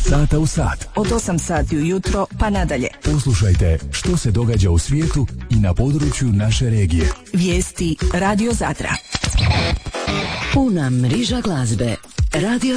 sata u sat. Od 8 sati ujutro pa nadalje. Poslušajte što se događa u svijetu i na području naše regije. Vijesti Radio Zadra. Puna mriža glazbe. Radio